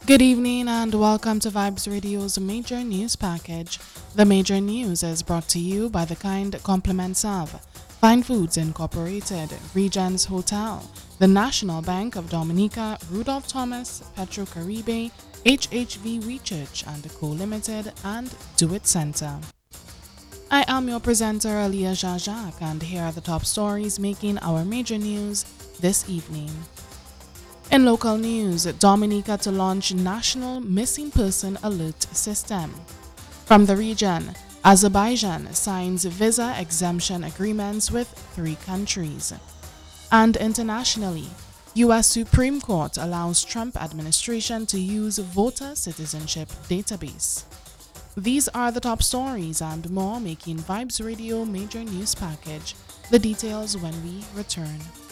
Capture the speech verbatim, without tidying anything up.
Good evening and welcome to Vibes Radio's Major News Package. The major news is brought to you by the kind compliments of Fine Foods Incorporated, Regents Hotel, the National Bank of Dominica, Rudolph Thomas, Petro Caribe, H H V Research and Co Limited, and Do It Center. I am your presenter, Aliyah Jajak, and here are the top stories making our major news this evening. In local news, Dominica to launch National Missing Person Alert System. From the region, Azerbaijan signs visa exemption agreements with three countries. And internationally, U S Supreme Court allows Trump administration to use voter citizenship database. These are the top stories and more making Vibes Radio Major News Package. The details when we return.